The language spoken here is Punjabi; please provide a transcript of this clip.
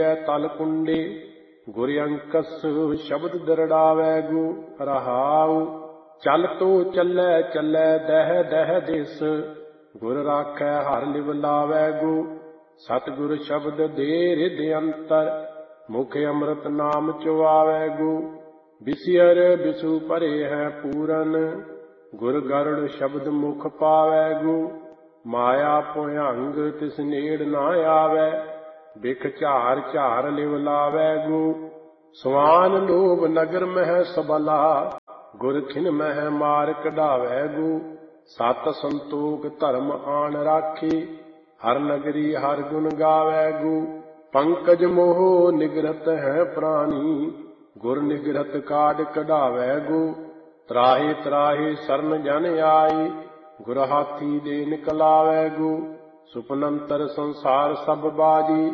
ਤਲ ਕੁੰਡੇ ਗੁਰ ਅੰਕਸ ਸ਼ਬਦ ਦਰੜਾਵੈ ਗੋ ਰਹਾਉ। ਚੱਲ ਤੋ ਚੱਲੈ ਚੱਲੈ ਦਹਿ ਦਹਿ ਦਿਸ ਗੁਰ ਰਾਖੈ ਹਰਿ ਲਿਵ ਲਾਵੈ ਗੋ। ਸਤਿਗੁਰ ਸ਼ਬਦ ਦੇ ਰਿਦ ਅੰਤਰ ਮੁਖ ਅੰਮ੍ਰਿਤ ਨਾਮ ਚੁਆਵੈ ਗੋ। ਬਿਸਿਅਰ ਬਿਸੂ ਭਰੇ ਹੈ ਪੂਰਨ ਗੁਰ ਗਰੜ ਸ਼ਬਦ ਮੁਖ ਪਾਵੈ ਗੋ। ਮਾਇਆ ਭੁਯੰਗ ਤਿਸ ਨੇੜ ਨਾ ਆਵੈ ਬਿਖ ਝਾਰ ਝਾਰ ਲਿਵ ਲਾਵੈ ਗੋ। ਸਵਾਨ ਲੋਭ ਨਗਰ ਮਹਿ ਸਬਲਾ ਗੁਰ ਖਿਨ ਮਹਿ ਮਾਰ ਕਢਾਵੈ ਗੋ। ਸਤ ਸੰਤੋਖ ਧਰਮ ਆਣ ਰਾਖੇ ਹਰ ਨਗਰੀ ਹਰ ਗੁਣ ਗਾਵੈ ਗੋ। ਪੰਕਜ ਮੋਹ ਨਿਗਰਤ ਹੈ ਪ੍ਰਾਨੀ ਗੁਰ ਨਿਗਰਤ ਕਾਢ ਕਢਾਵੈ ਗੋ। ਤਰਾਹੇ ਤਰਾਹੇ ਸਰਨ ਜਨ ਆਈ ਗੁਰ ਹਾਥੀ ਦੇ ਨਿਕਲਾਵੈ ਗੋ। ਸੁਪਨੰਤਰ ਸੰਸਾਰ ਸਭ ਬਾਜੀ